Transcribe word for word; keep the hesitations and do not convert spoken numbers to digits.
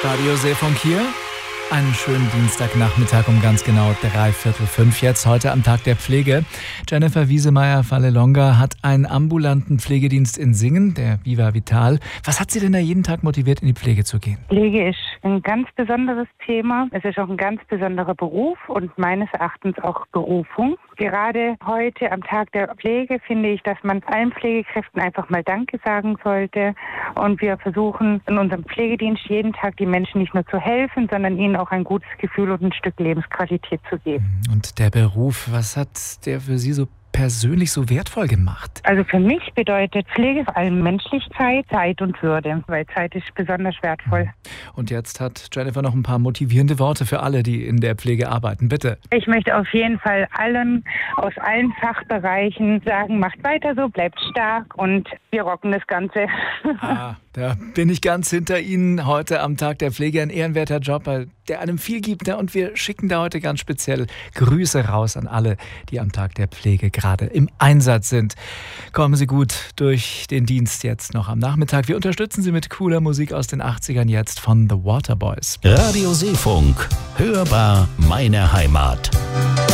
Radio Seefunk hier. Einen schönen Dienstagnachmittag um ganz genau drei Viertel fünf. Jetzt heute am Tag der Pflege. Jennifer Wiesemeyer-Falelonga hat einen ambulanten Pflegedienst in Singen, der Viva Vital. Was hat Sie denn da jeden Tag motiviert, in die Pflege zu gehen? Pflege ist ein ganz besonderes Thema. Es ist auch ein ganz besonderer Beruf und meines Erachtens auch Berufung. Gerade heute am Tag der Pflege finde ich, dass man allen Pflegekräften einfach mal Danke sagen sollte. Und wir versuchen in unserem Pflegedienst jeden Tag die Menschen nicht nur zu helfen, sondern ihnen auch ein gutes Gefühl und ein Stück Lebensqualität zu geben. Und der Beruf, was hat der für Sie so persönlich so wertvoll gemacht? Also für mich bedeutet Pflege vor allem Menschlichkeit, Zeit und Würde, weil Zeit ist besonders wertvoll. Und jetzt hat Jennifer noch ein paar motivierende Worte für alle, die in der Pflege arbeiten. Bitte. Ich möchte auf jeden Fall allen aus allen Fachbereichen sagen, macht weiter so, bleibt stark und wir rocken das Ganze. Ah, da bin ich ganz hinter Ihnen. Heute am Tag der Pflege ein ehrenwerter Job, der einem viel gibt. Und wir schicken da heute ganz speziell Grüße raus an alle, die am Tag der Pflege gerade im Einsatz sind. Kommen Sie gut durch den Dienst jetzt noch am Nachmittag. Wir unterstützen Sie mit cooler Musik aus den achtzigern jetzt von The Waterboys. Radio Seefunk. Hörbar meine Heimat.